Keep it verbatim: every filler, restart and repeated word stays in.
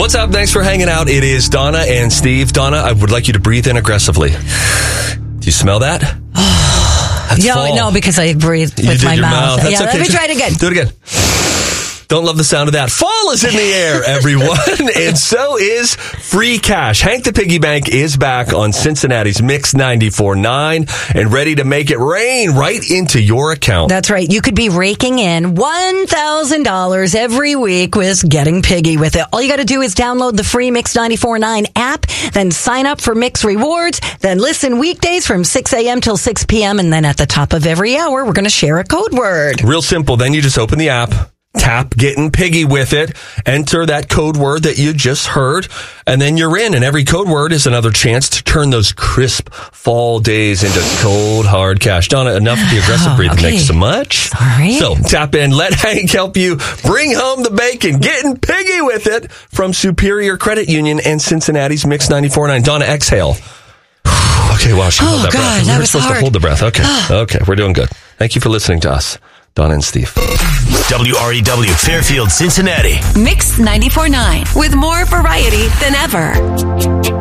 What's up? Thanks for hanging out. It is Donna and Steve. Donna, I would like you to breathe in aggressively. Do you smell that? That's no, fall. no, because I breathed You with did my your mouth. mouth. That's yeah, okay. let me try it again. Do it again. Don't love the sound of that. Fall is in the air, everyone. And so is free cash. Hank the Piggy Bank is back on Cincinnati's Mix ninety-four point nine and ready to make it rain right into your account. That's right. You could be raking in one thousand dollars every week with Getting Piggy with it. All you got to do is download the free Mix ninety-four point nine app, then sign up for Mix Rewards, then listen weekdays from six a.m. till six p.m. And then at the top of every hour, we're going to share a code word. Real simple. Then you just open the app. Tap Getting Piggy with it. Enter that code word that you just heard, and then you're in. And every code word is another chance to turn those crisp fall days into cold, hard cash. Donna, enough of the aggressive breathing. Okay. Thanks so much. Sorry. So tap in. Let Hank help you bring home the bacon. Getting Piggy with it from Superior Credit Union and Cincinnati's Mix ninety-four point nine. Donna, exhale. Okay, wow, she held Oh, that God, breath. We that were was supposed hard. to hold the breath. Okay, okay, we're doing good. Thank you for listening to us, Donna and Steve. W R E W Fairfield, Cincinnati. Mix ninety-four point nine with more variety than ever.